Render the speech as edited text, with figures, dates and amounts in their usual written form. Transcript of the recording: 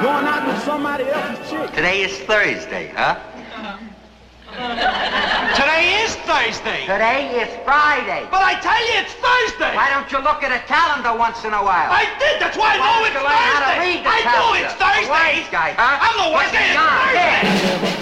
going out with somebody else's chick. Today is Thursday, huh? Today is Thursday. Today is Friday. But I tell you, it's Thursday. Why don't you look at a calendar once in a while? I did. That's why I know it's Why don't you learn how to Thursday. read the I know calendar? it's Thursday. A wise guy, huh? I'm the wise guy. It's Thursday.